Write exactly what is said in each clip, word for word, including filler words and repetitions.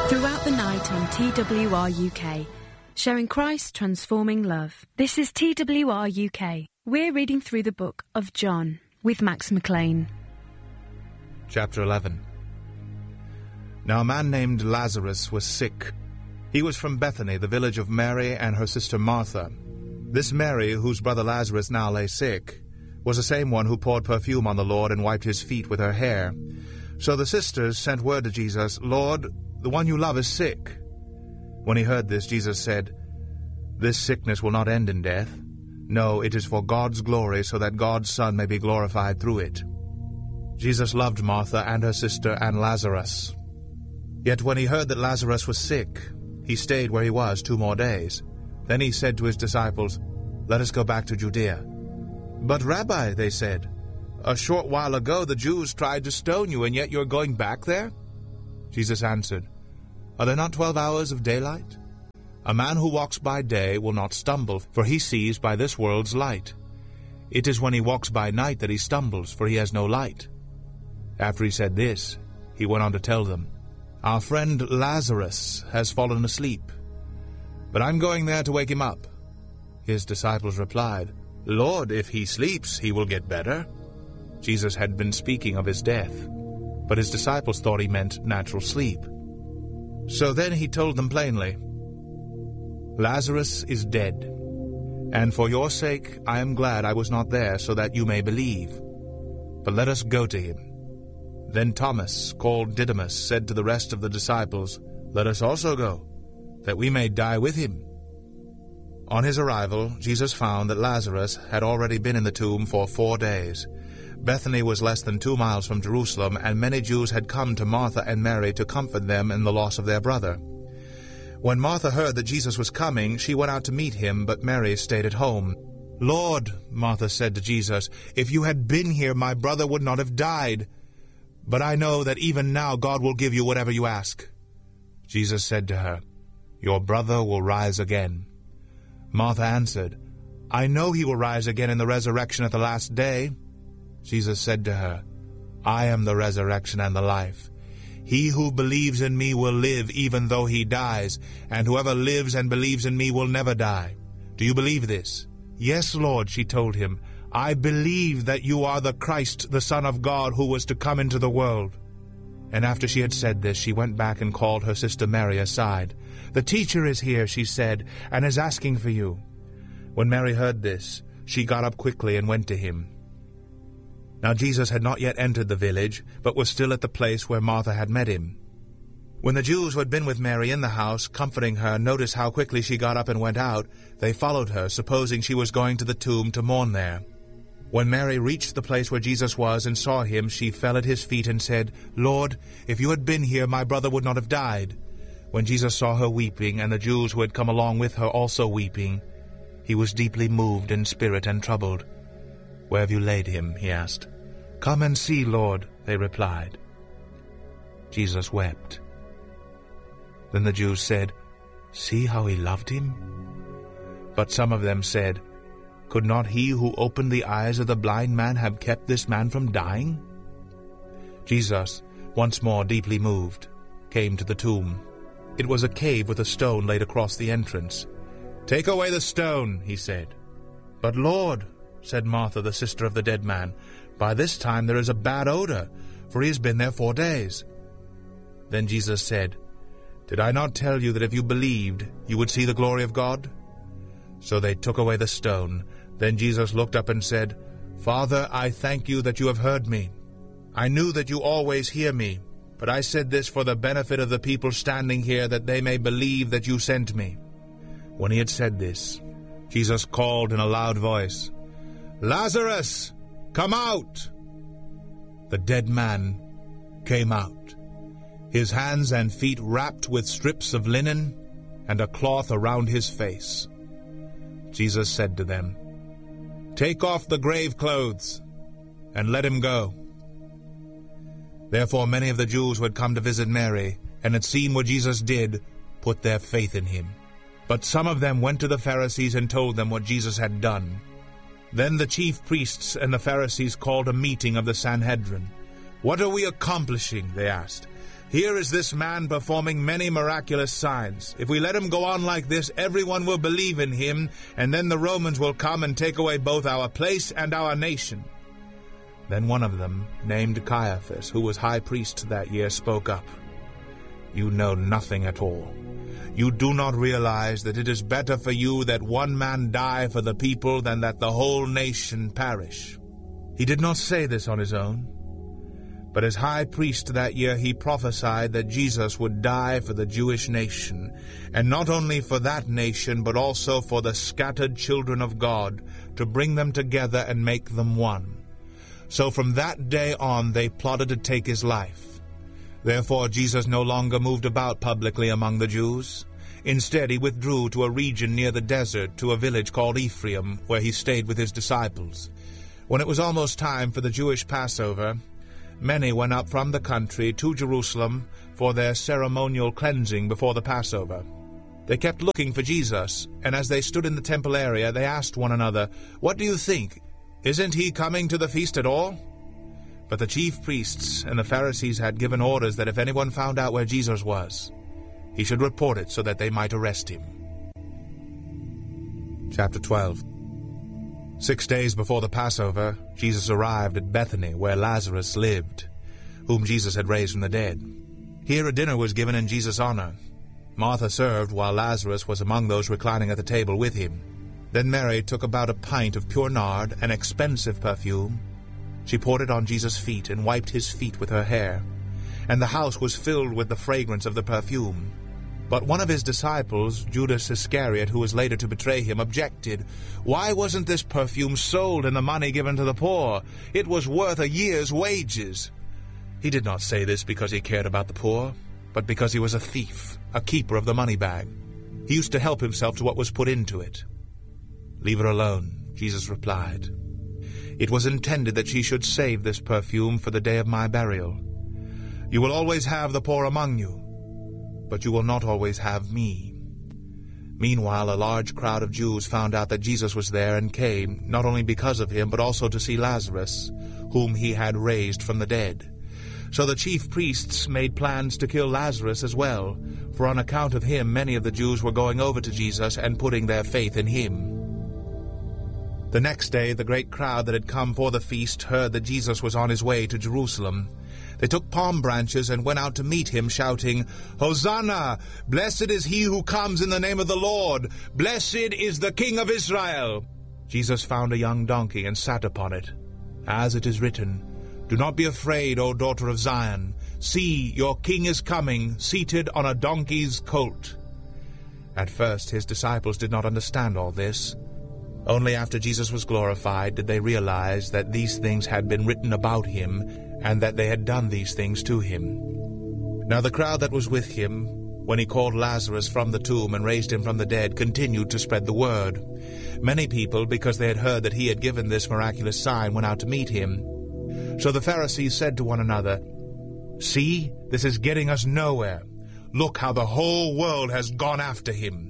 Throughout the night on T W R U K, sharing Christ's transforming love. This is T W R U K. We're reading through the book of John with Max McLean. Chapter eleven. Now a man named Lazarus was sick. He was from Bethany, the village of Mary and her sister Martha. This Mary, whose brother Lazarus now lay sick, was the same one who poured perfume on the Lord and wiped his feet with her hair. So the sisters sent word to Jesus, "Lord, the one you love is sick." When he heard this, Jesus said, "This sickness will not end in death. No, it is for God's glory, so that God's Son may be glorified through it." Jesus loved Martha and her sister and Lazarus. Yet when he heard that Lazarus was sick, he stayed where he was two more days. Then he said to his disciples, "Let us go back to Judea." "But Rabbi," they said, "a short while ago the Jews tried to stone you, and yet you are going back there?" Jesus answered, "Are there not twelve hours of daylight? A man who walks by day will not stumble, for he sees by this world's light. It is when he walks by night that he stumbles, for he has no light." After he said this, he went on to tell them, "Our friend Lazarus has fallen asleep, but I'm going there to wake him up." His disciples replied, "Lord, if he sleeps, he will get better." Jesus had been speaking of his death, but his disciples thought he meant natural sleep. So then he told them plainly, "Lazarus is dead, and for your sake I am glad I was not there, so that you may believe. But let us go to him." Then Thomas, called Didymus, said to the rest of the disciples, "Let us also go, that we may die with him." On his arrival, Jesus found that Lazarus had already been in the tomb for four days. Bethany was less than two miles from Jerusalem, and many Jews had come to Martha and Mary to comfort them in the loss of their brother. When Martha heard that Jesus was coming, she went out to meet him, but Mary stayed at home. "Lord," Martha said to Jesus, "if you had been here, my brother would not have died. But I know that even now God will give you whatever you ask." Jesus said to her, "Your brother will rise again." Martha answered, "I know he will rise again in the resurrection at the last day." Jesus said to her, "I am the resurrection and the life. He who believes in me will live even though he dies, and whoever lives and believes in me will never die. Do you believe this?" "Yes, Lord," she told him, "I believe that you are the Christ, the Son of God, who was to come into the world." And after she had said this, she went back and called her sister Mary aside. "The teacher is here," she said, "and is asking for you." When Mary heard this, she got up quickly and went to him. Now Jesus had not yet entered the village, but was still at the place where Martha had met him. When the Jews who had been with Mary in the house, comforting her, noticed how quickly she got up and went out, they followed her, supposing she was going to the tomb to mourn there. When Mary reached the place where Jesus was and saw him, she fell at his feet and said, "Lord, if you had been here, my brother would not have died." When Jesus saw her weeping, and the Jews who had come along with her also weeping, he was deeply moved in spirit and troubled. "Where have you laid him?" he asked. "Come and see, Lord," they replied. Jesus wept. Then the Jews said, "See how he loved him?" But some of them said, "Could not he who opened the eyes of the blind man have kept this man from dying?" Jesus, once more deeply moved, came to the tomb. It was a cave with a stone laid across the entrance. "Take away the stone," he said. "But Lord," said Martha, the sister of the dead man, "by this time there is a bad odor, for he has been there four days." Then Jesus said, "Did I not tell you that if you believed, you would see the glory of God?" So they took away the stone. Then Jesus looked up and said, "Father, I thank you that you have heard me. I knew that you always hear me, but I said this for the benefit of the people standing here, that they may believe that you sent me." When he had said this, Jesus called in a loud voice, "Lazarus, come out!" The dead man came out, his hands and feet wrapped with strips of linen and a cloth around his face. Jesus said to them, "Take off the grave clothes and let him go." Therefore many of the Jews who had come to visit Mary and had seen what Jesus did put their faith in him. But some of them went to the Pharisees and told them what Jesus had done. Then the chief priests and the Pharisees called a meeting of the Sanhedrin. "What are we accomplishing?" they asked. Here is this man performing many miraculous signs. If we let him go on like this, everyone will believe in him, and then the Romans will come and take away both our place and our nation." Then one of them, named Caiaphas, who was high priest that year, spoke up. "You know nothing at all. You do not realize that it is better for you that one man die for the people than that the whole nation perish." He did not say this on his own, but as high priest that year he prophesied that Jesus would die for the Jewish nation, and not only for that nation, but also for the scattered children of God, to bring them together and make them one. So from that day on they plotted to take his life. Therefore Jesus no longer moved about publicly among the Jews. Instead he withdrew to a region near the desert, to a village called Ephraim, where he stayed with his disciples. When it was almost time for the Jewish Passover, many went up from the country to Jerusalem for their ceremonial cleansing before the Passover. They kept looking for Jesus, and as they stood in the temple area, they asked one another, "What do you think? Isn't he coming to the feast at all?" But the chief priests and the Pharisees had given orders that if anyone found out where Jesus was, he should report it so that they might arrest him. Chapter twelve. Six days before the Passover, Jesus arrived at Bethany, where Lazarus lived, whom Jesus had raised from the dead. Here a dinner was given in Jesus' honor. Martha served, while Lazarus was among those reclining at the table with him. Then Mary took about a pint of pure nard, an expensive perfume. She poured it on Jesus' feet and wiped his feet with her hair, and the house was filled with the fragrance of the perfume. But one of his disciples, Judas Iscariot, who was later to betray him, objected. "Why wasn't this perfume sold and the money given to the poor? It was worth a year's wages." He did not say this because he cared about the poor, but because he was a thief, a keeper of the money bag. He used to help himself to what was put into it. "Leave her alone," Jesus replied. "It was intended that she should save this perfume for the day of my burial. You will always have the poor among you, but you will not always have me." Meanwhile, a large crowd of Jews found out that Jesus was there and came, not only because of him, but also to see Lazarus, whom he had raised from the dead. So the chief priests made plans to kill Lazarus as well, for on account of him many of the Jews were going over to Jesus and putting their faith in him. The next day the great crowd that had come for the feast heard that Jesus was on his way to Jerusalem. They took palm branches and went out to meet him, shouting, "Hosanna! Blessed is he who comes in the name of the Lord! Blessed is the King of Israel!" Jesus found a young donkey and sat upon it. As it is written, "Do not be afraid, O daughter of Zion. See, your king is coming, seated on a donkey's colt." At first his disciples did not understand all this. Only after Jesus was glorified did they realize that these things had been written about him, and that they had done these things to him. Now the crowd that was with him, when he called Lazarus from the tomb and raised him from the dead, continued to spread the word. Many people, because they had heard that he had given this miraculous sign, went out to meet him. So the Pharisees said to one another, "See, this is getting us nowhere. Look how the whole world has gone after him."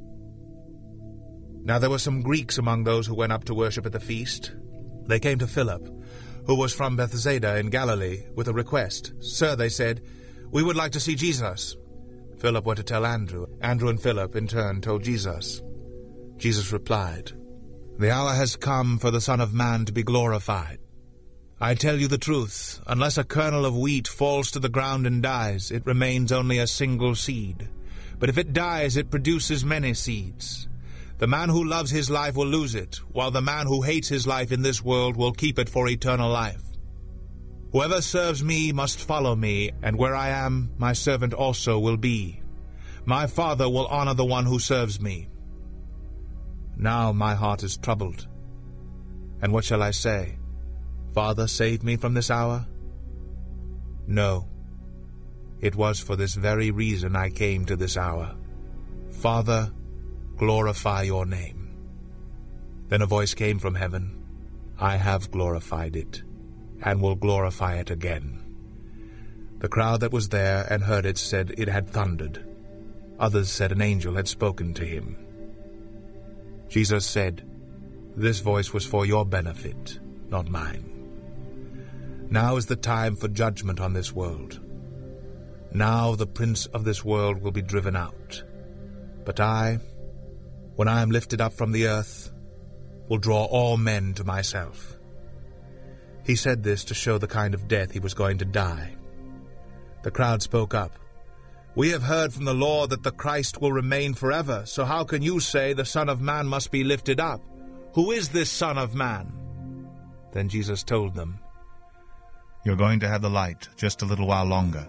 Now there were some Greeks among those who went up to worship at the feast. They came to Philip, who was from Bethsaida in Galilee, with a request. "Sir," they said, "we would like to see Jesus." Philip went to tell Andrew. Andrew and Philip in turn told Jesus. Jesus replied, "The hour has come for the Son of Man to be glorified. I tell you the truth, unless a kernel of wheat falls to the ground and dies, it remains only a single seed. But if it dies, it produces many seeds. The man who loves his life will lose it, while the man who hates his life in this world will keep it for eternal life. Whoever serves me must follow me, and where I am, my servant also will be. My Father will honor the one who serves me. Now my heart is troubled. And what shall I say? Father, save me from this hour? No. It was for this very reason I came to this hour. Father, glorify your name." Then a voice came from heaven, "I have glorified it, and will glorify it again." The crowd that was there and heard it said it had thundered. Others said an angel had spoken to him. Jesus said, "This voice was for your benefit, not mine. Now is the time for judgment on this world. Now the prince of this world will be driven out. But I, when I am lifted up from the earth, will draw all men to myself." He said this to show the kind of death he was going to die. The crowd spoke up. "We have heard from the law that the Christ will remain forever, so how can you say the Son of Man must be lifted up? Who is this Son of Man?" Then Jesus told them, "You're going to have the light just a little while longer.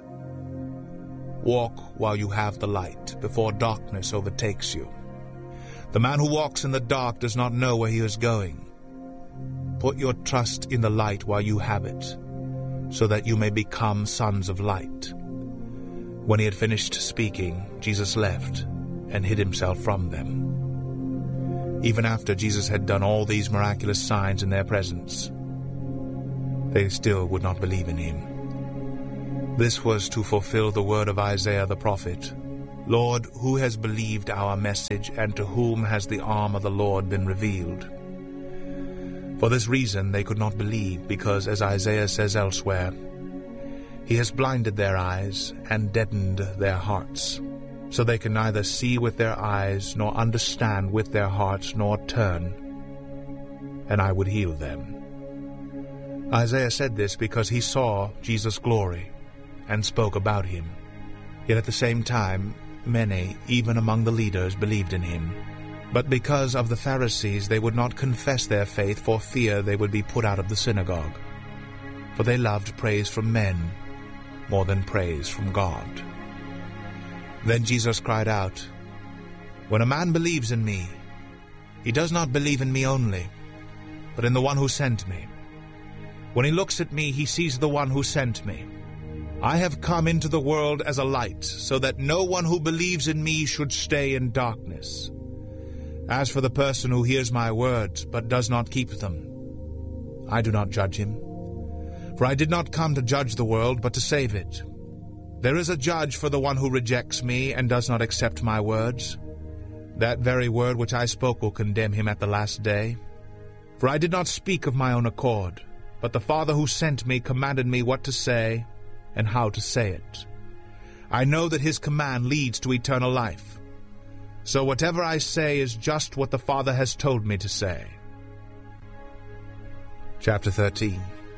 Walk while you have the light, before darkness overtakes you. The man who walks in the dark does not know where he is going. Put your trust in the light while you have it, so that you may become sons of light." When he had finished speaking, Jesus left and hid himself from them. Even after Jesus had done all these miraculous signs in their presence, they still would not believe in him. This was to fulfill the word of Isaiah the prophet, "Lord, who has believed our message, and to whom has the arm of the Lord been revealed?" For this reason they could not believe, because, as Isaiah says elsewhere, "He has blinded their eyes and deadened their hearts, so they can neither see with their eyes, nor understand with their hearts, nor turn, and I would heal them." Isaiah said this because he saw Jesus' glory and spoke about him. Yet at the same time, many, even among the leaders, believed in him. But because of the Pharisees, they would not confess their faith for fear they would be put out of the synagogue. For they loved praise from men more than praise from God. Then Jesus cried out, "When a man believes in me, he does not believe in me only, but in the one who sent me. When he looks at me, he sees the one who sent me. I have come into the world as a light, so that no one who believes in me should stay in darkness. As for the person who hears my words, but does not keep them, I do not judge him. For I did not come to judge the world, but to save it. There is a judge for the one who rejects me and does not accept my words. That very word which I spoke will condemn him at the last day. For I did not speak of my own accord, but the Father who sent me commanded me what to say and how to say it. I know that his command leads to eternal life. So whatever I say is just what the Father has told me to say." Chapter thirteen.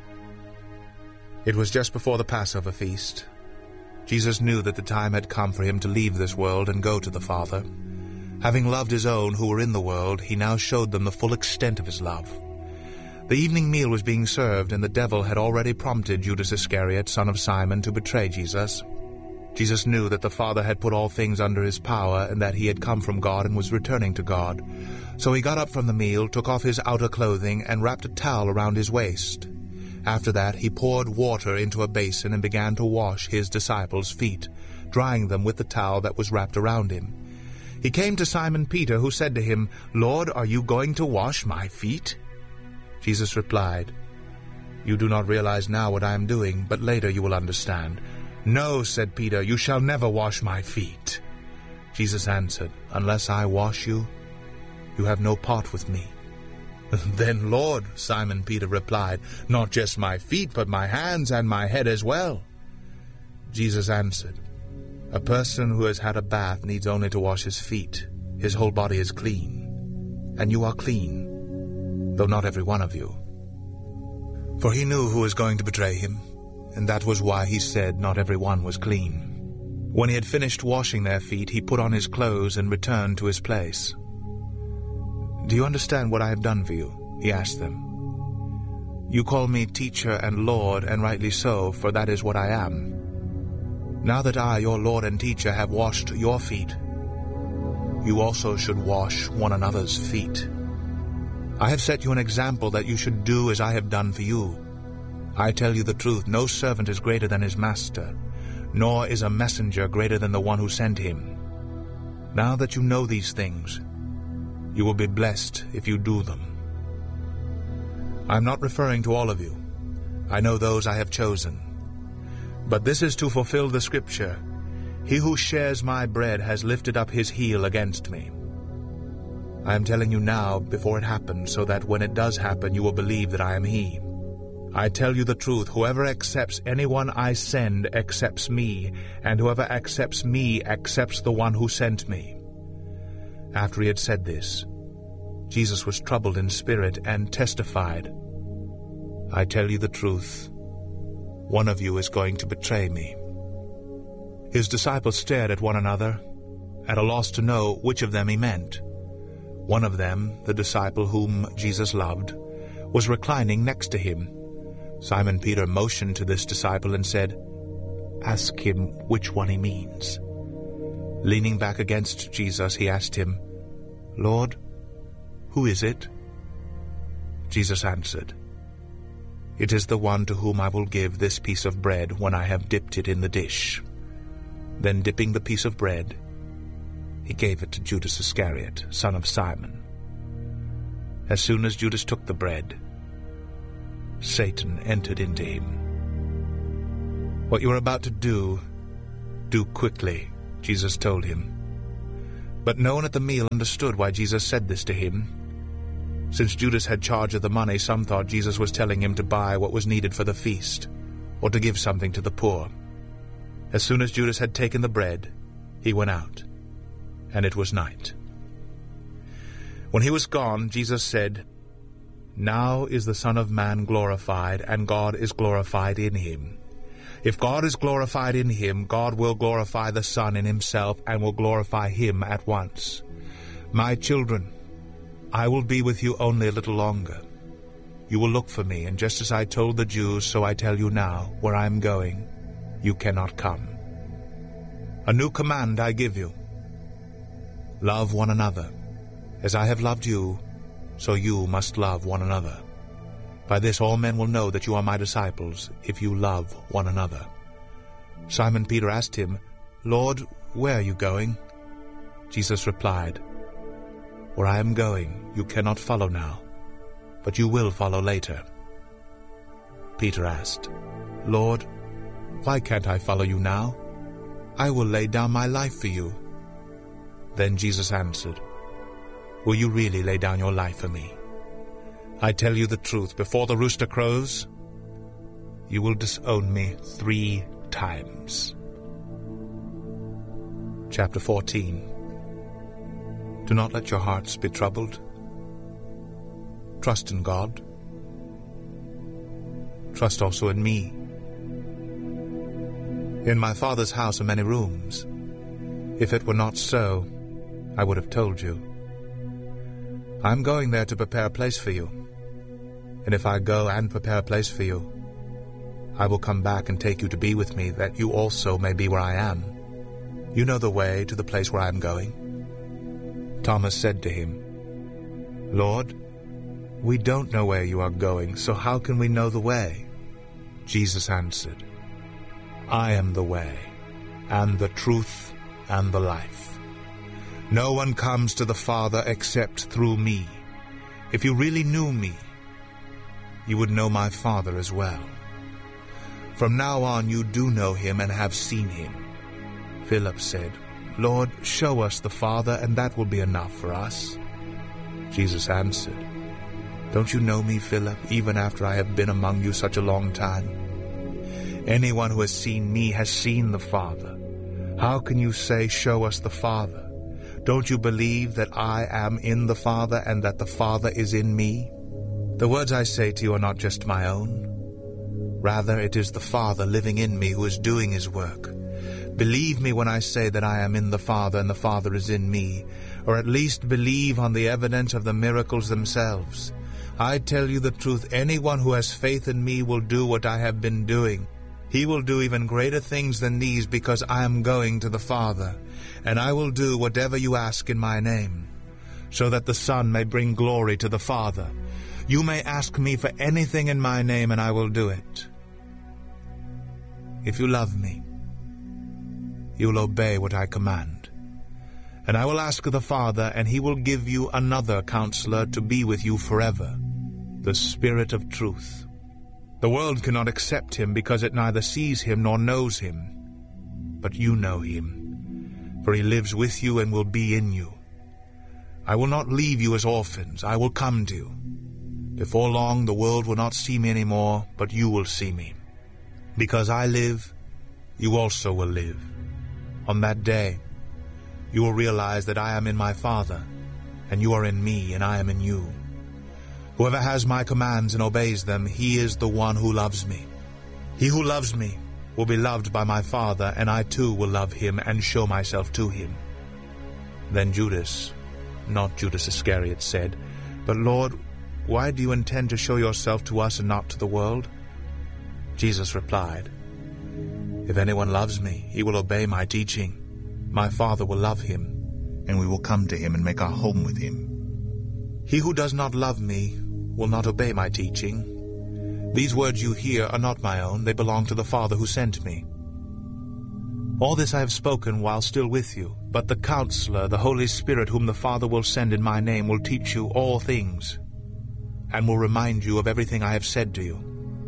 It was just before the Passover feast. Jesus knew that the time had come for him to leave this world and go to the Father. Having loved his own who were in the world, he now showed them the full extent of his love. The evening meal was being served, and the devil had already prompted Judas Iscariot, son of Simon, to betray Jesus. Jesus knew that the Father had put all things under his power, and that he had come from God and was returning to God. So he got up from the meal, took off his outer clothing, and wrapped a towel around his waist. After that he poured water into a basin and began to wash his disciples' feet, drying them with the towel that was wrapped around him. He came to Simon Peter, who said to him, "Lord, are you going to wash my feet?" Jesus replied, "You do not realize now what I am doing, but later you will understand." "No," said Peter, "you shall never wash my feet." Jesus answered, "Unless I wash you, you have no part with me." "Then, Lord," Simon Peter replied, "not just my feet, but my hands and my head as well." Jesus answered, "A person who has had a bath needs only to wash his feet. His whole body is clean. And you are clean, though not every one of you." For he knew who was going to betray him, and that was why he said not every one was clean. When he had finished washing their feet, he put on his clothes and returned to his place. "Do you understand what I have done for you?" he asked them. "You call me teacher and Lord, and rightly so, for that is what I am. Now that I, your Lord and teacher, have washed your feet, you also should wash one another's feet. I have set you an example that you should do as I have done for you. I tell you the truth, no servant is greater than his master, nor is a messenger greater than the one who sent him. Now that you know these things, you will be blessed if you do them. I am not referring to all of you. I know those I have chosen. But this is to fulfill the scripture, 'He who shares my bread has lifted up his heel against me.' I am telling you now before it happens, so that when it does happen you will believe that I am he. I tell you the truth, whoever accepts anyone I send accepts me, and whoever accepts me accepts the one who sent me." After he had said this, Jesus was troubled in spirit and testified, "I tell you the truth, one of you is going to betray me." His disciples stared at one another, at a loss to know which of them he meant. One of them, the disciple whom Jesus loved, was reclining next to him. Simon Peter motioned to this disciple and said, "Ask him which one he means." Leaning back against Jesus, he asked him, "Lord, who is it?" Jesus answered, "It is the one to whom I will give this piece of bread when I have dipped it in the dish." Then dipping the piece of bread, he gave it to Judas Iscariot, son of Simon. As soon as Judas took the bread, Satan entered into him. "What you are about to do, do quickly," Jesus told him. But no one at the meal understood why Jesus said this to him. Since Judas had charge of the money, some thought Jesus was telling him to buy what was needed for the feast, or to give something to the poor. As soon as Judas had taken the bread, he went out, and it was night. When he was gone, Jesus said, "Now is the Son of Man glorified, and God is glorified in him. If God is glorified in him, God will glorify the Son in himself, and will glorify him at once. My children, I will be with you only a little longer. You will look for me, and just as I told the Jews, so I tell you now, where I am going, you cannot come. A new command I give you. Love one another. As I have loved you, so you must love one another. By this all men will know that you are my disciples, if you love one another." Simon Peter asked him, "Lord, where are you going?" Jesus replied, "Where I am going, you cannot follow now, but you will follow later." Peter asked, "Lord, why can't I follow you now? I will lay down my life for you." Then Jesus answered, "Will you really lay down your life for me? I tell you the truth, before the rooster crows, you will disown me three times." Chapter fourteen. Do not let your hearts be troubled. Trust in God. Trust also in me. In my Father's house are many rooms. If it were not so, I would have told you. I am going there to prepare a place for you. And if I go and prepare a place for you, I will come back and take you to be with me, that you also may be where I am. You know the way to the place where I am going." Thomas said to him, "Lord, we don't know where you are going, so how can we know the way?" Jesus answered, "I am the way, and the truth, and the life. No one comes to the Father except through me. If you really knew me, you would know my Father as well. From now on you do know him and have seen him." Philip said, "Lord, show us the Father, and that will be enough for us." Jesus answered, "Don't you know me, Philip, even after I have been among you such a long time? Anyone who has seen me has seen the Father. How can you say, 'Show us the Father'? Don't you believe that I am in the Father, and that the Father is in me? The words I say to you are not just my own. Rather, it is the Father living in me who is doing his work. Believe me when I say that I am in the Father and the Father is in me, or at least believe on the evidence of the miracles themselves. I tell you the truth, anyone who has faith in me will do what I have been doing. He will do even greater things than these, because I am going to the Father, and I will do whatever you ask in my name, so that the Son may bring glory to the Father. You may ask me for anything in my name, and I will do it. If you love me, you will obey what I command. And I will ask the Father, and he will give you another counselor to be with you forever, the Spirit of truth. The world cannot accept him, because it neither sees him nor knows him. But you know him, for he lives with you and will be in you. I will not leave you as orphans. I will come to you. Before long the world will not see me anymore, but you will see me. Because I live, you also will live. On that day, you will realize that I am in my Father, and you are in me, and I am in you. Whoever has my commands and obeys them, he is the one who loves me. He who loves me will be loved by my Father, and I too will love him and show myself to him. Then Judas, not Judas Iscariot, said, But Lord, why do you intend to show yourself to us and not to the world? Jesus replied, If anyone loves me, he will obey my teaching. My Father will love him, and we will come to him and make our home with him. He who does not love me will not obey my teaching. These words you hear are not my own, they belong to the Father who sent me. All this I have spoken while still with you, but the Counselor, the Holy Spirit, whom the Father will send in my name, will teach you all things, and will remind you of everything I have said to you.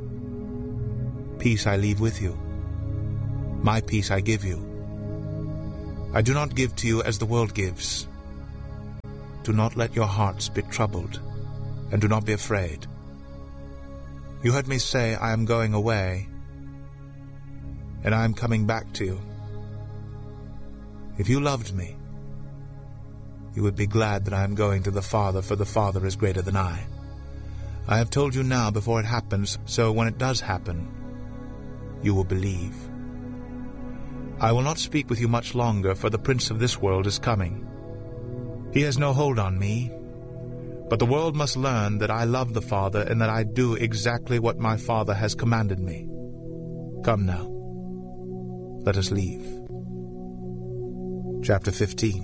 Peace I leave with you. My peace I give you. I do not give to you as the world gives. Do not let your hearts be troubled, and do not be afraid. You heard me say, I am going away, and I am coming back to you. If you loved me, you would be glad that I am going to the Father, for the Father is greater than I. I have told you now before it happens, so when it does happen, you will believe. I will not speak with you much longer, for the prince of this world is coming. He has no hold on me, but the world must learn that I love the Father and that I do exactly what my Father has commanded me. Come now, let us leave. Chapter fifteen.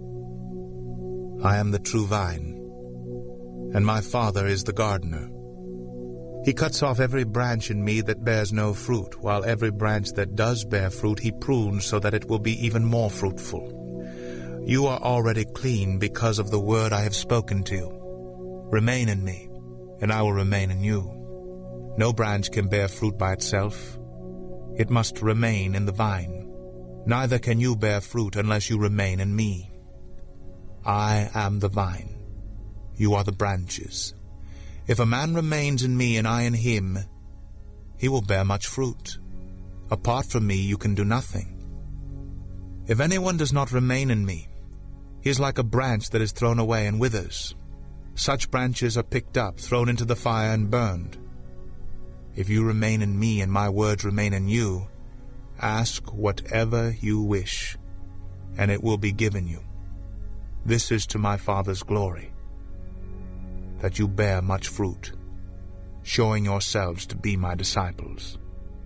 I am the true vine, and my Father is the gardener. He cuts off every branch in me that bears no fruit, while every branch that does bear fruit he prunes so that it will be even more fruitful. You are already clean because of the word I have spoken to you. Remain in me, and I will remain in you. No branch can bear fruit by itself. It must remain in the vine. Neither can you bear fruit unless you remain in me. I am the vine. You are the branches. If a man remains in me and I in him, he will bear much fruit. Apart from me you can do nothing. If anyone does not remain in me, he is like a branch that is thrown away and withers. Such branches are picked up, thrown into the fire, and burned. If you remain in me and my words remain in you, ask whatever you wish, and it will be given you. This is to my Father's glory, that you bear much fruit, showing yourselves to be my disciples.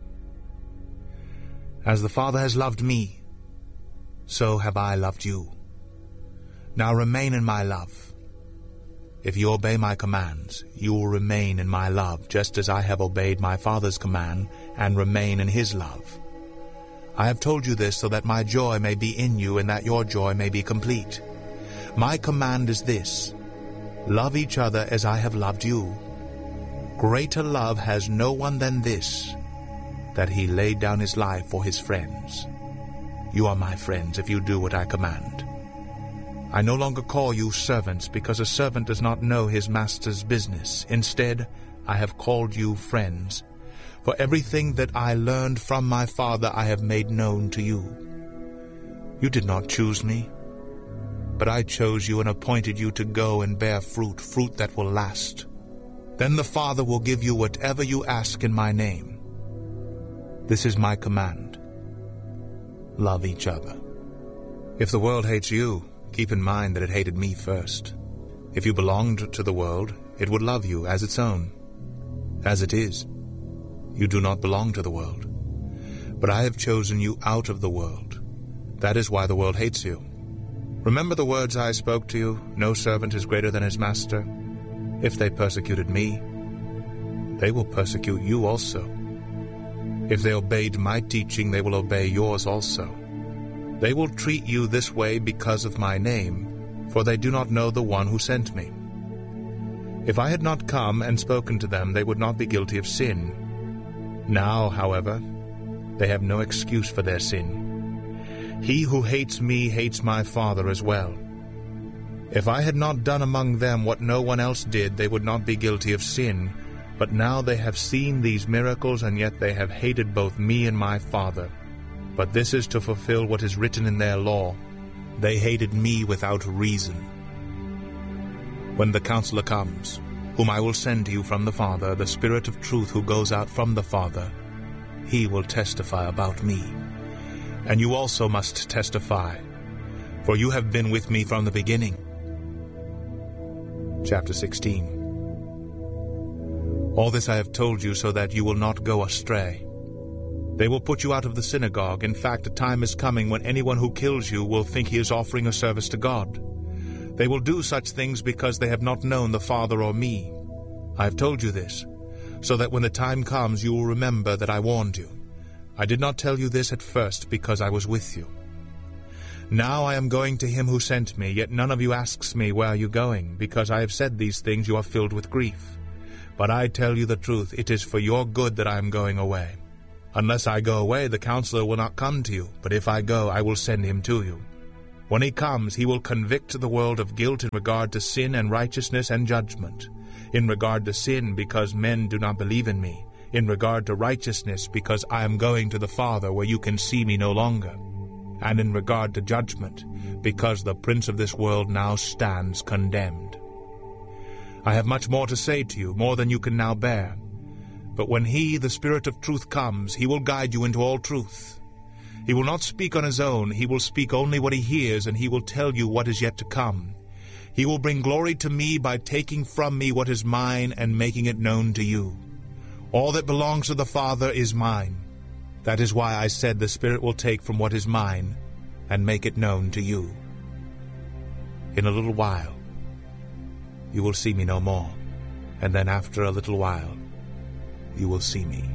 As the Father has loved me, so have I loved you. Now remain in my love. If you obey my commands, you will remain in my love, just as I have obeyed my Father's command and remain in his love. I have told you this so that my joy may be in you and that your joy may be complete. My command is this: love each other as I have loved you. Greater love has no one than this, that he laid down his life for his friends. You are my friends if you do what I command. I no longer call you servants, because a servant does not know his master's business. Instead, I have called you friends. For everything that I learned from my Father I have made known to you. You did not choose me, but I chose you and appointed you to go and bear fruit, fruit that will last. Then the Father will give you whatever you ask in my name. This is my command: love each other. If the world hates you, keep in mind that it hated me first. If you belonged to the world, it would love you as its own. As it is, you do not belong to the world, but I have chosen you out of the world. That is why the world hates you. Remember the words I spoke to you: no servant is greater than his master. If they persecuted me, they will persecute you also. If they obeyed my teaching, they will obey yours also. They will treat you this way because of my name, for they do not know the one who sent me. If I had not come and spoken to them, they would not be guilty of sin. Now, however, they have no excuse for their sin. He who hates me hates my Father as well. If I had not done among them what no one else did, they would not be guilty of sin. But now they have seen these miracles, and yet they have hated both me and my Father. But this is to fulfill what is written in their law. They hated me without reason. When the Counselor comes, whom I will send to you from the Father, the Spirit of truth who goes out from the Father, he will testify about me. And you also must testify, for you have been with me from the beginning. Chapter sixteen. All this I have told you so that you will not go astray. They will put you out of the synagogue. In fact, a time is coming when anyone who kills you will think he is offering a service to God. They will do such things because they have not known the Father or me. I have told you this, so that when the time comes you will remember that I warned you. I did not tell you this at first because I was with you. Now I am going to him who sent me, yet none of you asks me, where are you going? Because I have said these things, you are filled with grief. But I tell you the truth, it is for your good that I am going away. Unless I go away, the Counselor will not come to you, but if I go, I will send him to you. When he comes, he will convict the world of guilt in regard to sin and righteousness and judgment. In regard to sin, because men do not believe in me. In regard to righteousness, because I am going to the Father where you can see me no longer. And in regard to judgment, because the prince of this world now stands condemned. I have much more to say to you, more than you can now bear. But when he, the Spirit of truth, comes, he will guide you into all truth. He will not speak on his own, he will speak only what he hears, and he will tell you what is yet to come. He will bring glory to me by taking from me what is mine and making it known to you. All that belongs to the Father is mine. That is why I said the Spirit will take from what is mine and make it known to you. In a little while, you will see me no more, and then after a little while, you will see me.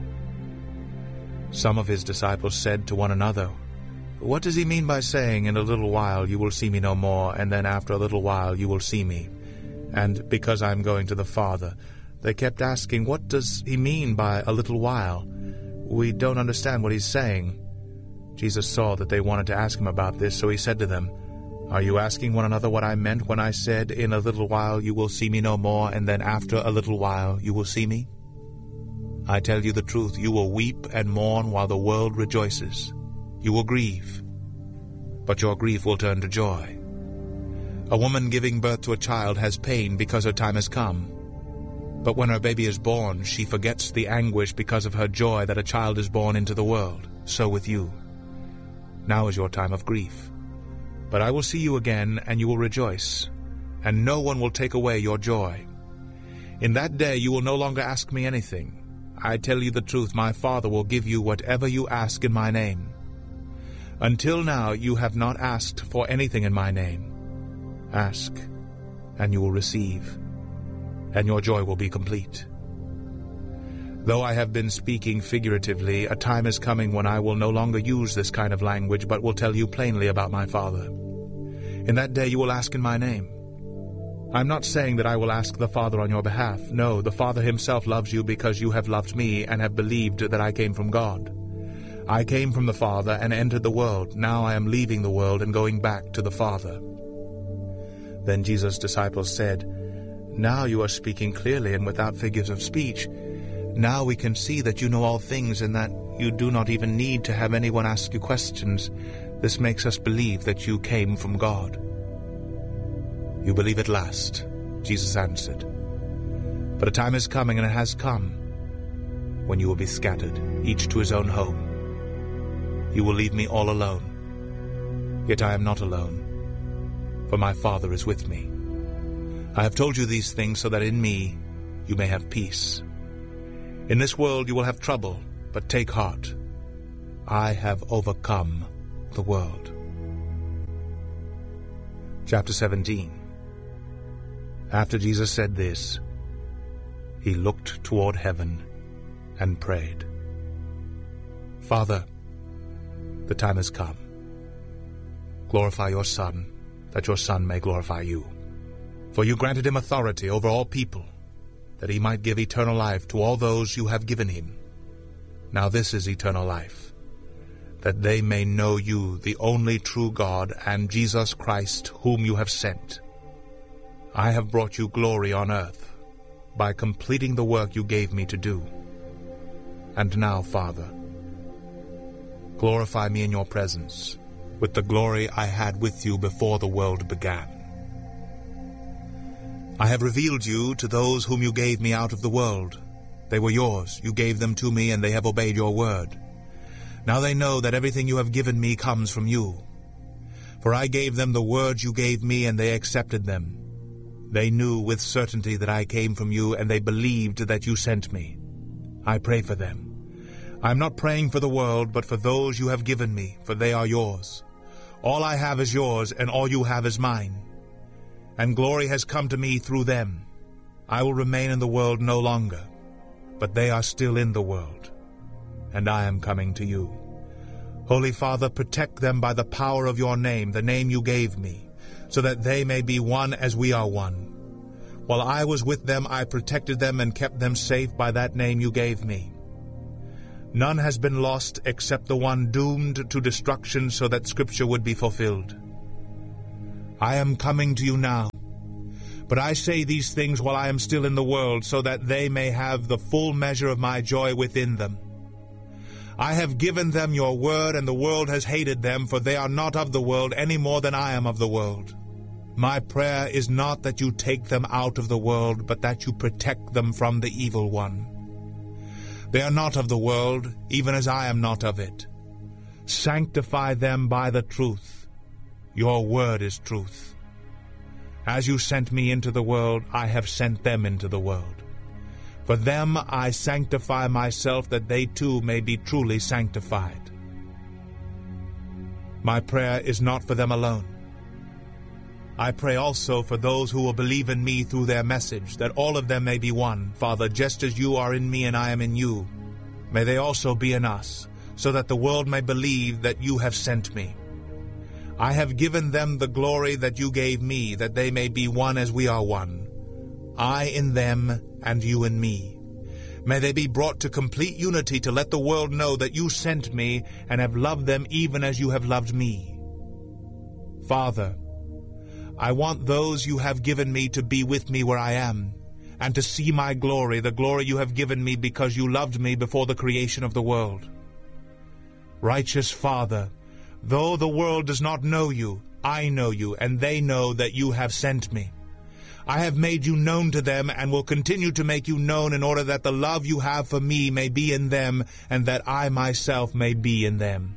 Some of his disciples said to one another, What does he mean by saying, in a little while you will see me no more, and then after a little while you will see me? And because I am going to the Father, they kept asking, What does he mean by a little while? We don't understand what he's saying. Jesus saw that they wanted to ask him about this, so he said to them, Are you asking one another what I meant when I said, In a little while you will see me no more, and then after a little while you will see me? I tell you the truth, you will weep and mourn while the world rejoices. You will grieve, but your grief will turn to joy. A woman giving birth to a child has pain because her time has come. But when her baby is born, she forgets the anguish because of her joy that a child is born into the world. So with you. Now is your time of grief. But I will see you again, and you will rejoice, and no one will take away your joy. In that day you will no longer ask me anything. I tell you the truth, my Father will give you whatever you ask in my name. Until now you have not asked for anything in my name. Ask, and you will receive, and your joy will be complete. Though I have been speaking figuratively, a time is coming when I will no longer use this kind of language, but will tell you plainly about my Father. In that day you will ask in my name. I am not saying that I will ask the Father on your behalf. No, the Father himself loves you because you have loved me and have believed that I came from God. I came from the Father and entered the world. Now I am leaving the world and going back to the Father. Then Jesus' disciples said, Now you are speaking clearly and without figures of speech. Now we can see that you know all things and that you do not even need to have anyone ask you questions. This makes us believe that you came from God. You believe at last, Jesus answered. But a time is coming, and it has come, when you will be scattered, each to his own home. You will leave me all alone. Yet I am not alone, for my Father is with me. I have told you these things so that in me you may have peace. In this world you will have trouble, but take heart. I have overcome the world. Chapter seventeen. After Jesus said this, he looked toward heaven and prayed, Father, the time has come. Glorify your Son, that your Son may glorify you. For you granted him authority over all people, that he might give eternal life to all those you have given him. Now this is eternal life, that they may know you, the only true God, and Jesus Christ, whom you have sent. I have brought you glory on earth by completing the work you gave me to do. And now, Father, glorify me in your presence with the glory I had with you before the world began. I have revealed you to those whom you gave me out of the world. They were yours. You gave them to me, and they have obeyed your word. Now they know that everything you have given me comes from you. For I gave them the words you gave me, and they accepted them. They knew with certainty that I came from you, and they believed that you sent me. I pray for them. I am not praying for the world, but for those you have given me, for they are yours. All I have is yours, and all you have is mine. And glory has come to me through them. I will remain in the world no longer, but they are still in the world, and I am coming to you. Holy Father, protect them by the power of your name, the name you gave me, so that they may be one as we are one. While I was with them, I protected them and kept them safe by that name you gave me. None has been lost except the one doomed to destruction, so that Scripture would be fulfilled. I am coming to you now, but I say these things while I am still in the world, so that they may have the full measure of my joy within them. I have given them your word, and the world has hated them, for they are not of the world any more than I am of the world. My prayer is not that you take them out of the world, but that you protect them from the evil one. They are not of the world, even as I am not of it. Sanctify them by the truth. Your word is truth. As you sent me into the world, I have sent them into the world. For them I sanctify myself, that they too may be truly sanctified. My prayer is not for them alone. I pray also for those who will believe in me through their message, that all of them may be one. Father, just as you are in me and I am in you, may they also be in us, so that the world may believe that you have sent me. I have given them the glory that you gave me, that they may be one as we are one. I in them and you in me. May they be brought to complete unity, to let the world know that you sent me and have loved them even as you have loved me. Father, I want those you have given me to be with me where I am, and to see my glory, the glory you have given me because you loved me before the creation of the world. Righteous Father, though the world does not know you, I know you, and they know that you have sent me. I have made you known to them, and will continue to make you known, in order that the love you have for me may be in them, and that I myself may be in them.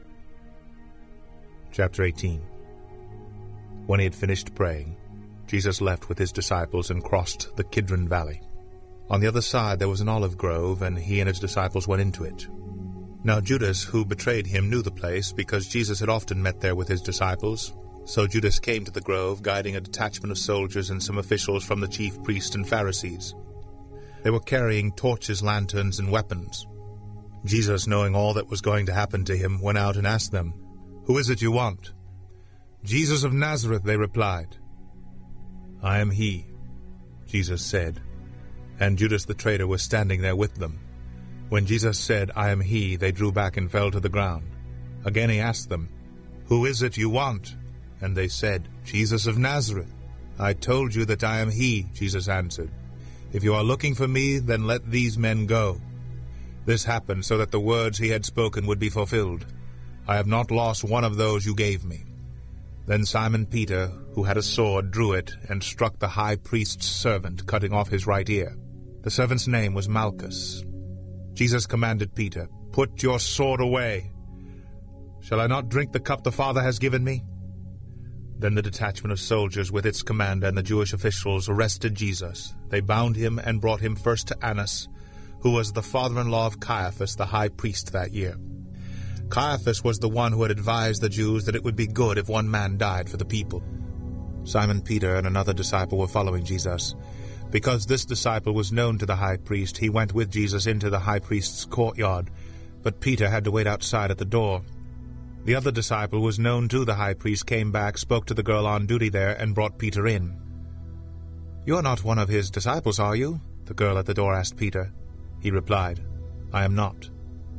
Chapter eighteen. When he had finished praying, Jesus left with his disciples and crossed the Kidron Valley. On the other side there was an olive grove, and he and his disciples went into it. Now Judas, who betrayed him, knew the place, because Jesus had often met there with his disciples. So Judas came to the grove, guiding a detachment of soldiers and some officials from the chief priests and Pharisees. They were carrying torches, lanterns, and weapons. Jesus, knowing all that was going to happen to him, went out and asked them, "Who is it you want?" "Jesus of Nazareth," they replied. "I am he," Jesus said, and Judas the traitor was standing there with them. When Jesus said, "I am he," they drew back and fell to the ground. Again he asked them, "Who is it you want?" And they said, "Jesus of Nazareth." "I told you that I am he," Jesus answered. "If you are looking for me, then let these men go." This happened so that the words he had spoken would be fulfilled. "I have not lost one of those you gave me." Then Simon Peter, who had a sword, drew it and struck the high priest's servant, cutting off his right ear. The servant's name was Malchus. Jesus commanded Peter, "Put your sword away. Shall I not drink the cup the Father has given me?" Then the detachment of soldiers with its commander and the Jewish officials arrested Jesus. They bound him and brought him first to Annas, who was the father-in-law of Caiaphas, the high priest that year. Caiaphas was the one who had advised the Jews that it would be good if one man died for the people. Simon Peter and another disciple were following Jesus. Because this disciple was known to the high priest, he went with Jesus into the high priest's courtyard, but Peter had to wait outside at the door. The other disciple was known to the high priest, came back, spoke to the girl on duty there, and brought Peter in. "You are not one of his disciples, are you?" the girl at the door asked Peter. He replied, "I am not."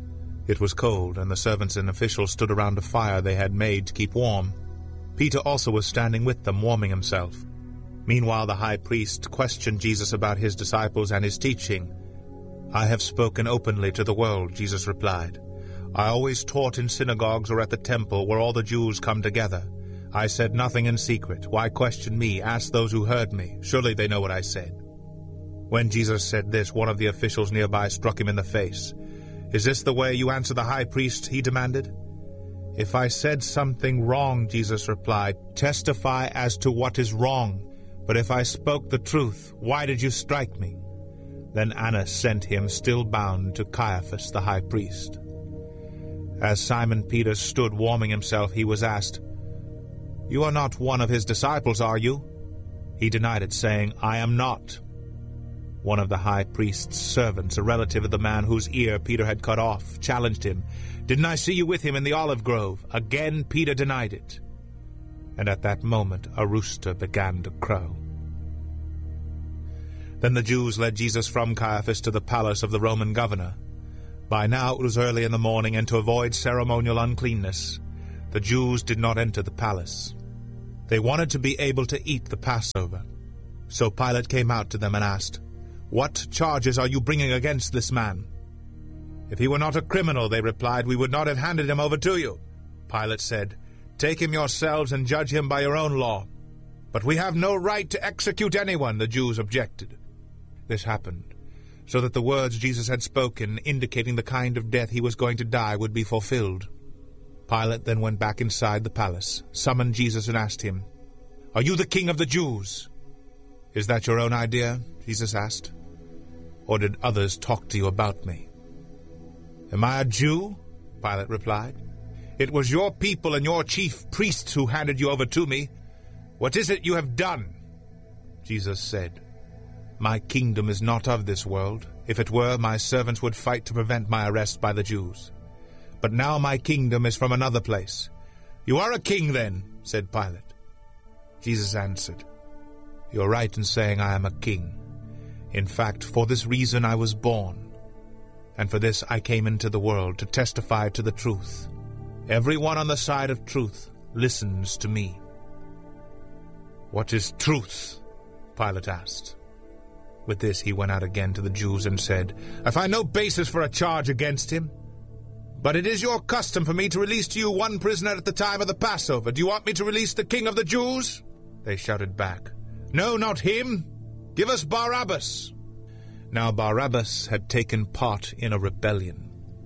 It was cold, and the servants and officials stood around a fire they had made to keep warm. Peter also was standing with them, warming himself. Meanwhile, the high priest questioned Jesus about his disciples and his teaching. "I have spoken openly to the world," Jesus replied. "I always taught in synagogues or at the temple where all the Jews come together. I said nothing in secret. Why question me? Ask those who heard me. Surely they know what I said." When Jesus said this, one of the officials nearby struck him in the face. "Is this the way you answer the high priest?" he demanded. "If I said something wrong," Jesus replied, "testify as to what is wrong. But if I spoke the truth, why did you strike me?" Then Annas sent him, still bound, to Caiaphas the high priest. As Simon Peter stood warming himself, he was asked, "You are not one of his disciples, are you?" He denied it, saying, "I am not." One of the high priest's servants, a relative of the man whose ear Peter had cut off, challenged him, "Didn't I see you with him in the olive grove?" Again Peter denied it. And at that moment a rooster began to crow. Then the Jews led Jesus from Caiaphas to the palace of the Roman governor. By now it was early in the morning, and to avoid ceremonial uncleanness, the Jews did not enter the palace. They wanted to be able to eat the Passover. So Pilate came out to them and asked, "What charges are you bringing against this man?" "If he were not a criminal," they replied, "we would not have handed him over to you." Pilate said, "Take him yourselves and judge him by your own law." "But we have no right to execute anyone," the Jews objected. This happened so that the words Jesus had spoken, indicating the kind of death he was going to die, would be fulfilled. Pilate then went back inside the palace, summoned Jesus and asked him, "Are you the king of the Jews?" "Is that your own idea?" Jesus asked. "Or did others talk to you about me?" "Am I a Jew?" Pilate replied. "It was your people and your chief priests who handed you over to me. What is it you have done?" Jesus said, "My kingdom is not of this world. If it were, my servants would fight to prevent my arrest by the Jews. But now my kingdom is from another place." "You are a king, then," said Pilate. Jesus answered, "You are right in saying I am a king. In fact, for this reason I was born, and for this I came into the world, to testify to the truth. Everyone on the side of truth listens to me." "What is truth?" Pilate asked. With this he went out again to the Jews and said, "I find no basis for a charge against him. But it is your custom for me to release to you one prisoner at the time of the Passover. Do you want me to release the king of the Jews?" They shouted back, "No, not him. Give us Barabbas." Now Barabbas had taken part in a rebellion.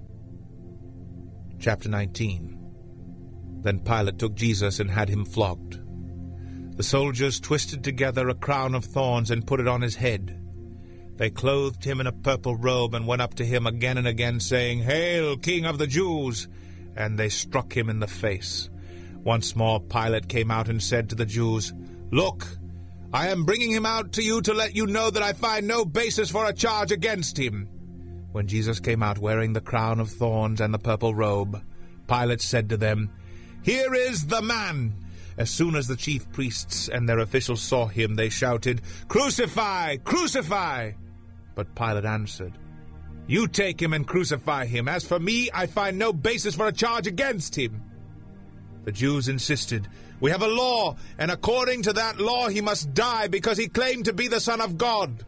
Chapter nineteen. Then Pilate took Jesus and had him flogged. The soldiers twisted together a crown of thorns and put it on his head. They clothed him in a purple robe and went up to him again and again, saying, "Hail, King of the Jews!" And they struck him in the face. Once more Pilate came out and said to the Jews, "Look, I am bringing him out to you to let you know that I find no basis for a charge against him." When Jesus came out wearing the crown of thorns and the purple robe, Pilate said to them, "Here is the man!" As soon as the chief priests and their officials saw him, they shouted, "Crucify! Crucify!" But Pilate answered, "You take him and crucify him. As for me, I find no basis for a charge against him." The Jews insisted, "We have a law, and according to that law he must die because he claimed to be the Son of God."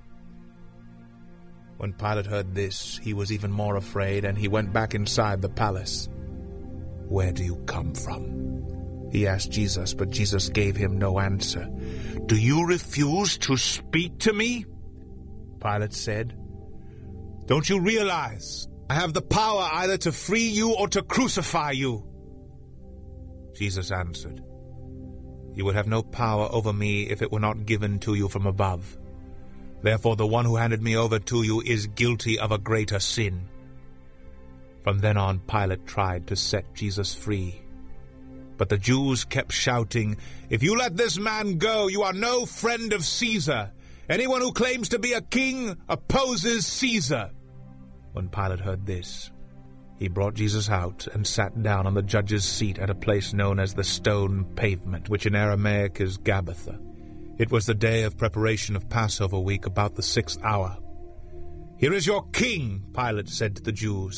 When Pilate heard this, he was even more afraid, and he went back inside the palace. "Where do you come from?" he asked Jesus, but Jesus gave him no answer. "Do you refuse to speak to me?" Pilate said, "Don't you realize I have the power either to free you or to crucify you?" Jesus answered, "You would have no power over me if it were not given to you from above. Therefore the one who handed me over to you is guilty of a greater sin." From then on Pilate tried to set Jesus free. But the Jews kept shouting, "If you let this man go, you are no friend of Caesar. Anyone who claims to be a king opposes Caesar." When Pilate heard this, he brought Jesus out and sat down on the judge's seat at a place known as the Stone Pavement, which in Aramaic is Gabbatha. It was the day of preparation of Passover week, about the sixth hour. "Here is your king," Pilate said to the Jews.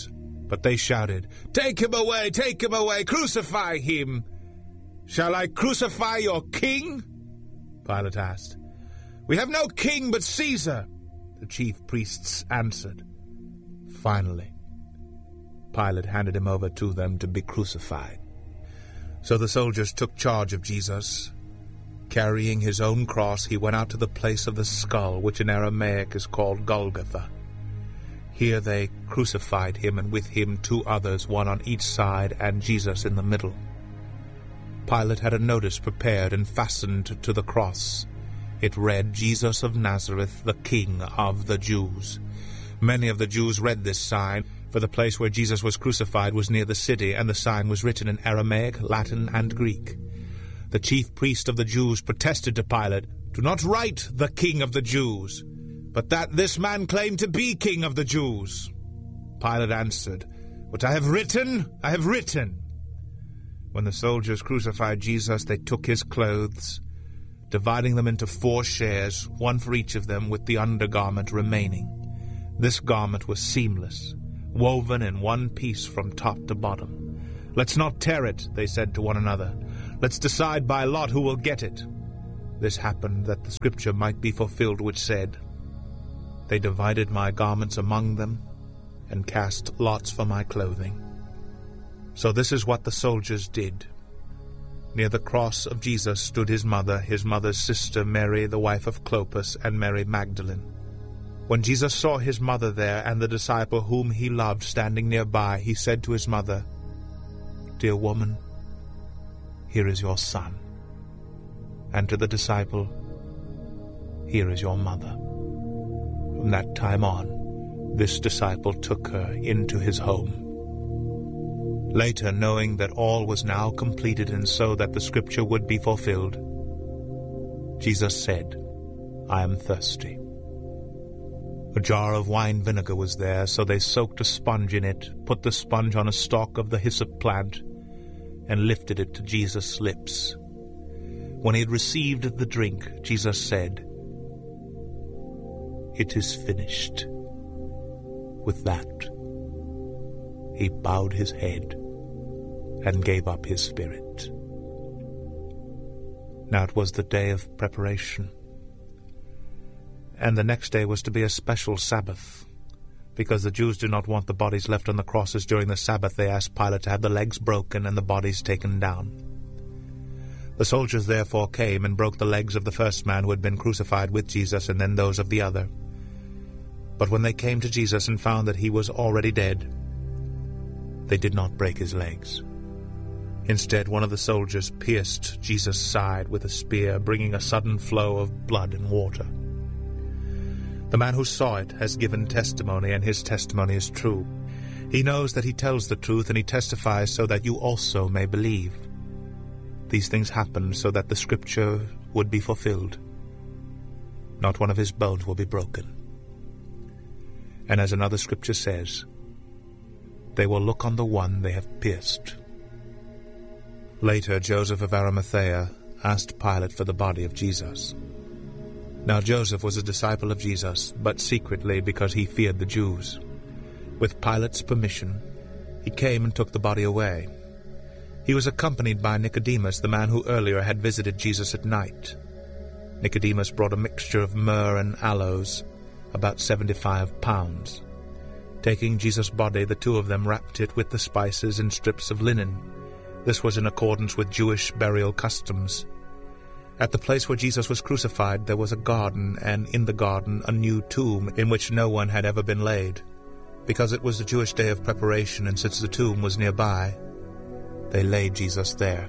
But they shouted, "Take him away! Take him away! Crucify him!" "Shall I crucify your king?" Pilate asked. "We have no king but Caesar," the chief priests answered. Finally, Pilate handed him over to them to be crucified. So the soldiers took charge of Jesus. Carrying his own cross, he went out to the place of the skull, which in Aramaic is called Golgotha. Here they crucified him, and with him two others, one on each side, and Jesus in the middle. Pilate had a notice prepared and fastened to the cross. It read, "Jesus of Nazareth, the King of the Jews." Many of the Jews read this sign, for the place where Jesus was crucified was near the city, and the sign was written in Aramaic, Latin, and Greek. The chief priest of the Jews protested to Pilate, "Do not write the King of the Jews, but that this man claimed to be King of the Jews." Pilate answered, "What I have written, I have written." When the soldiers crucified Jesus, they took his clothes, dividing them into four shares, one for each of them, with the undergarment remaining. This garment was seamless, woven in one piece from top to bottom. "Let's not tear it," they said to one another. "Let's decide by lot who will get it." This happened that the scripture might be fulfilled, which said, "They divided my garments among them, and cast lots for my clothing." So this is what the soldiers did. Near the cross of Jesus stood his mother, his mother's sister Mary, the wife of Clopas, and Mary Magdalene. When Jesus saw his mother there, and the disciple whom he loved standing nearby, he said to his mother, "Dear woman, here is your son." And to the disciple, "Here is your mother." From that time on, this disciple took her into his home. Later, knowing that all was now completed, and so that the scripture would be fulfilled, Jesus said, "I am thirsty." A jar of wine vinegar was there, so they soaked a sponge in it, put the sponge on a stalk of the hyssop plant, and lifted it to Jesus' lips. When he had received the drink, Jesus said, "It is finished." With that, he bowed his head and gave up his spirit. Now it was the day of preparation, and the next day was to be a special Sabbath. Because the Jews did not want the bodies left on the crosses during the Sabbath, they asked Pilate to have the legs broken and the bodies taken down. The soldiers therefore came and broke the legs of the first man who had been crucified with Jesus, and then those of the other. But when they came to Jesus and found that he was already dead, they did not break his legs. Instead, one of the soldiers pierced Jesus' side with a spear, bringing a sudden flow of blood and water. The man who saw it has given testimony, and his testimony is true. He knows that he tells the truth, and he testifies so that you also may believe. These things happened so that the scripture would be fulfilled. Not one of his bones will be broken. And as another scripture says, they will look on the one they have pierced. Later, Joseph of Arimathea asked Pilate for the body of Jesus. Now Joseph was a disciple of Jesus, but secretly because he feared the Jews. With Pilate's permission, he came and took the body away. He was accompanied by Nicodemus, the man who earlier had visited Jesus at night. Nicodemus brought a mixture of myrrh and aloes, about seventy-five pounds. Taking Jesus' body, the two of them wrapped it with the spices in strips of linen. This was in accordance with Jewish burial customs. At the place where Jesus was crucified there was a garden, and in the garden a new tomb in which no one had ever been laid. Because it was the Jewish day of preparation, and since the tomb was nearby, they laid Jesus there.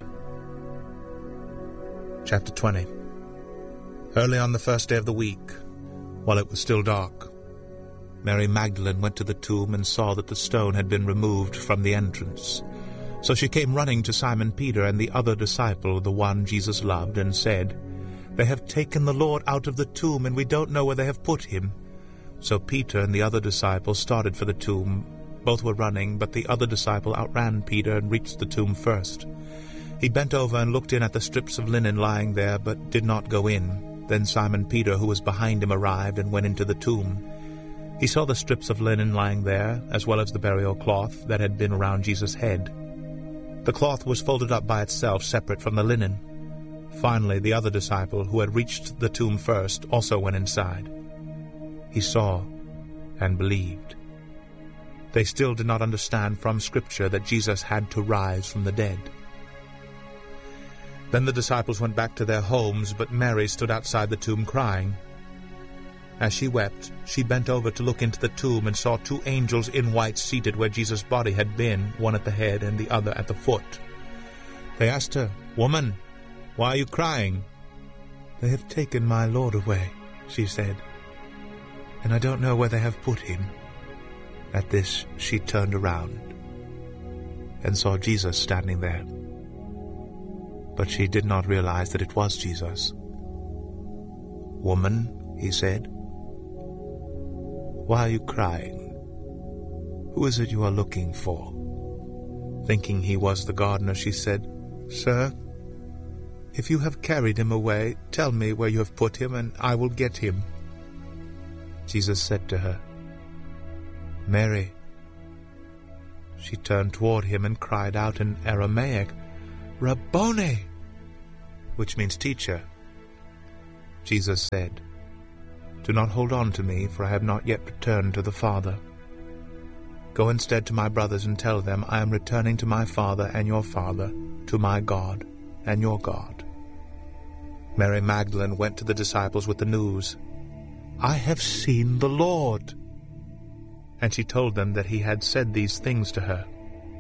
Chapter twenty. Early on the first day of the week, while it was still dark, Mary Magdalene went to the tomb and saw that the stone had been removed from the entrance. So she came running to Simon Peter and the other disciple, the one Jesus loved, and said, "They have taken the Lord out of the tomb, and we don't know where they have put him." So Peter and the other disciple started for the tomb. Both were running, but the other disciple outran Peter and reached the tomb first. He bent over and looked in at the strips of linen lying there, but did not go in. Then Simon Peter, who was behind him, arrived and went into the tomb. He saw the strips of linen lying there, as well as the burial cloth that had been around Jesus' head. The cloth was folded up by itself, separate from the linen. Finally, the other disciple, who had reached the tomb first, also went inside. He saw and believed. They still did not understand from Scripture that Jesus had to rise from the dead. Then the disciples went back to their homes, but Mary stood outside the tomb crying. As she wept, she bent over to look into the tomb and saw two angels in white seated where Jesus' body had been, one at the head and the other at the foot. They asked her, "Woman, why are you crying?" "They have taken my Lord away," she said, "and I don't know where they have put him." At this she turned around and saw Jesus standing there. But she did not realize that it was Jesus. "Woman," he said, "why are you crying? Who is it you are looking for?" Thinking he was the gardener, she said, "Sir, if you have carried him away, tell me where you have put him, and I will get him." Jesus said to her, "Mary." She turned toward him and cried out in Aramaic, "Rabboni," which means teacher. Jesus said, "Do not hold on to me, for I have not yet returned to the Father. Go instead to my brothers and tell them, I am returning to my Father and your Father, to my God and your God." Mary Magdalene went to the disciples with the news, "I have seen the Lord." And she told them that he had said these things to her.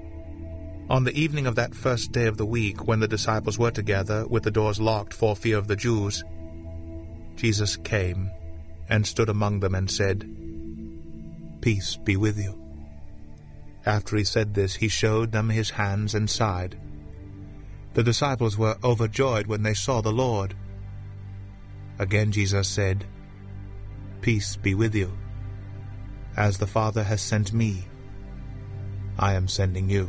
On the evening of that first day of the week, when the disciples were together, with the doors locked for fear of the Jews, Jesus came and stood among them and said, "Peace be with you." After he said this, he showed them his hands and side. The disciples were overjoyed when they saw the Lord. Again Jesus said, "Peace be with you. As the Father has sent me, I am sending you."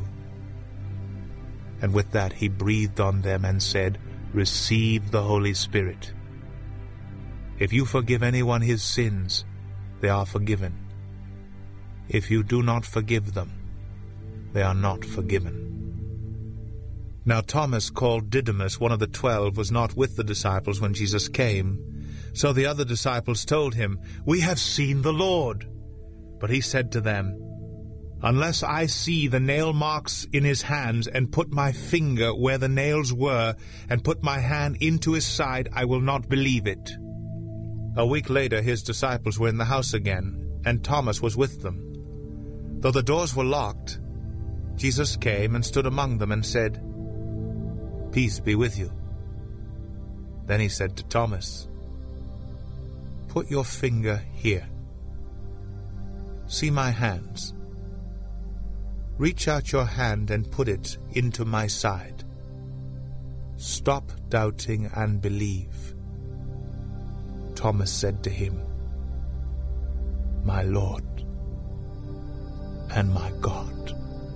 And with that he breathed on them and said, "Receive the Holy Spirit. If you forgive anyone his sins, they are forgiven. If you do not forgive them, they are not forgiven." Now Thomas, called Didymus, one of the twelve, was not with the disciples when Jesus came. So the other disciples told him, "We have seen the Lord." But he said to them, "Unless I see the nail marks in his hands, and put my finger where the nails were, and put my hand into his side, I will not believe it." A week later his disciples were in the house again, and Thomas was with them. Though the doors were locked, Jesus came and stood among them and said, "Peace be with you." Then he said to Thomas, "Put your finger here. See my hands. Reach out your hand and put it into my side. Stop doubting and believe." Thomas said to him, "My Lord and my God."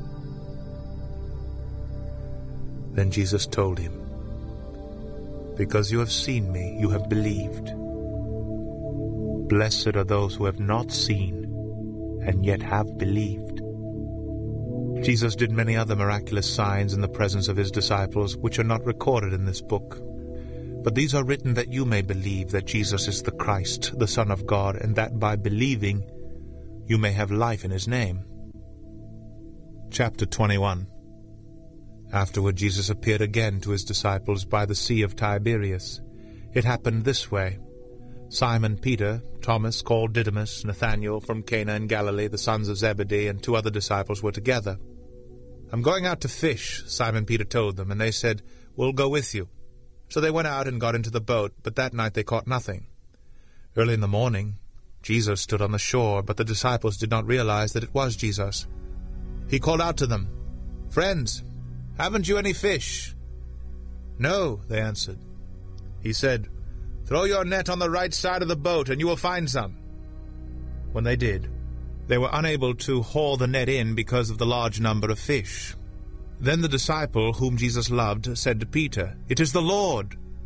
Then Jesus told him, "Because you have seen me, you have believed. Blessed are those who have not seen and yet have believed." Jesus did many other miraculous signs in the presence of his disciples, which are not recorded in this book. But these are written that you may believe that Jesus is the Christ, the Son of God, and that by believing you may have life in his name. Chapter twenty-one. Afterward Jesus appeared again to his disciples by the Sea of Tiberias. It happened this way. Simon Peter, Thomas called Didymus, Nathanael from Cana in Galilee, the sons of Zebedee, and two other disciples were together. "I'm going out to fish," Simon Peter told them, and they said, "We'll go with you." So they went out and got into the boat, but that night they caught nothing. Early in the morning, Jesus stood on the shore, but the disciples did not realize that it was Jesus. He called out to them, "Friends, haven't you any fish?" "No," they answered. He said, "Throw your net on the right side of the boat, and you will find some." When they did, they were unable to haul the net in because of the large number of fish. Then the disciple whom Jesus loved said to Peter, "It is the Lord."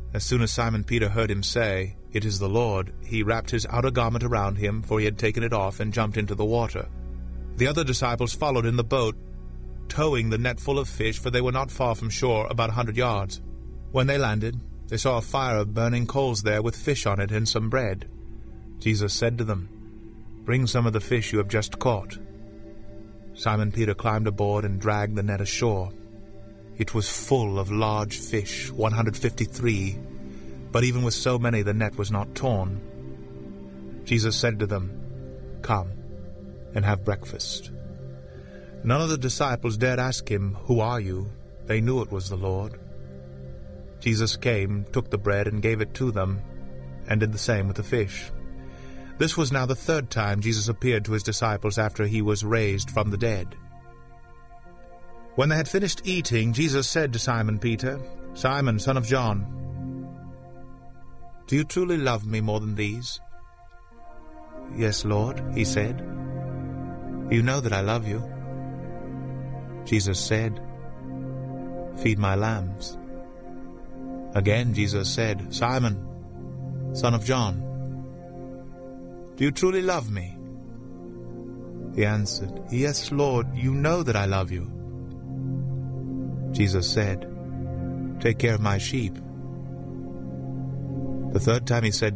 As soon as Simon Peter heard him say, "It is the Lord," he wrapped his outer garment around him, for he had taken it off, and jumped into the water. The other disciples followed in the boat, towing the net full of fish, for they were not far from shore, about a hundred yards. When they landed, they saw a fire of burning coals there, with fish on it and some bread. Jesus said to them, "Bring some of the fish you have just caught." Simon Peter climbed aboard and dragged the net ashore. It was full of large fish, one hundred fifty-three, but even with so many the net was not torn. Jesus said to them, "Come and have breakfast." None of the disciples dared ask him, "Who are you?" They knew it was the Lord. Jesus came, took the bread, and gave it to them, and did the same with the fish. This was now the third time Jesus appeared to his disciples after he was raised from the dead. When they had finished eating, Jesus said to Simon Peter, "Simon, son of John, do you truly love me more than these?" "Yes, Lord," he said. "You know that I love you." Jesus said, "Feed my lambs." Again Jesus said, "Simon, son of John, do you truly love me?" He answered, "Yes, Lord, you know that I love you." Jesus said, "Take care of my sheep." The third time he said